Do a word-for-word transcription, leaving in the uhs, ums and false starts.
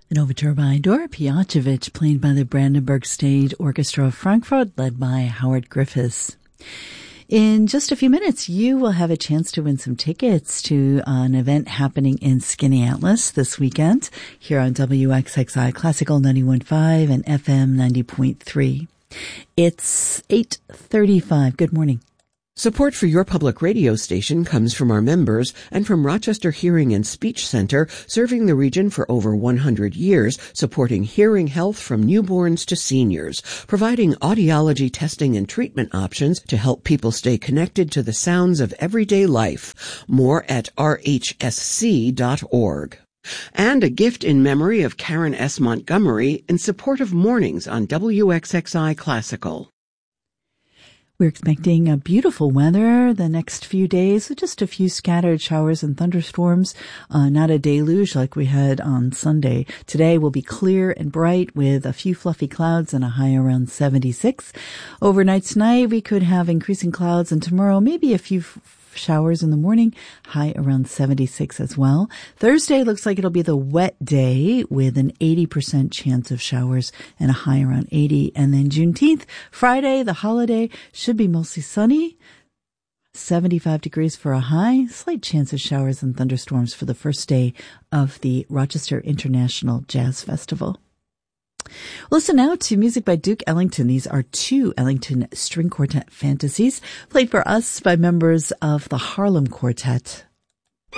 An overture by Dora Pijacevic, played by the Brandenburg State Orchestra of Frankfurt, led by Howard Griffiths. In just a few minutes, you will have a chance to win some tickets to an event happening in Skaneateles this weekend here on W X X I Classical ninety-one point five and F M ninety point three. It's eight thirty-five. Good morning. Support for your public radio station comes from our members and from Rochester Hearing and Speech Center, serving the region for over one hundred years, supporting hearing health from newborns to seniors, providing audiology testing and treatment options to help people stay connected to the sounds of everyday life. More at R H S C dot org. And a gift in memory of Karen S. Montgomery in support of mornings on W X X I Classical. We're expecting a beautiful weather the next few days with just a few scattered showers and thunderstorms, uh, not a deluge like we had on Sunday. Today will be clear and bright with a few fluffy clouds and a high around seventy-six. Overnight tonight we could have increasing clouds, and tomorrow maybe a few f- showers in the morning, high around seventy-six as well. Thursday looks like it'll be the wet day with an eighty percent chance of showers and a high around eighty. And then Juneteenth, Friday, the holiday, should be mostly sunny, seventy-five degrees for a high, slight chance of showers and thunderstorms for the first day of the Rochester International Jazz Festival. Listen now to music by Duke Ellington. These are two Ellington String Quartet fantasies played for us by members of the Harlem Quartet.